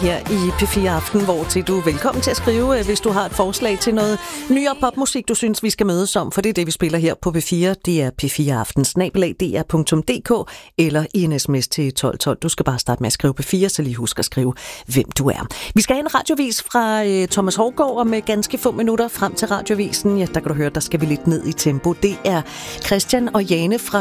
Her i P4 Aften, hvor til du er velkommen til at skrive, hvis du har et forslag til noget nyere popmusik, du synes, vi skal mødes om, for det er det, vi spiller her på P4. Det er p4aften@dr.dk eller i en sms til 1212. Du skal bare starte med at skrive P4, så lige husk at skrive, hvem du er. Vi skal have en radiovis fra Thomas Hougaard om ganske få minutter frem til radiovisen. Ja, der kan du høre, der skal vi lidt ned i tempo. Det er Christian og Jane fra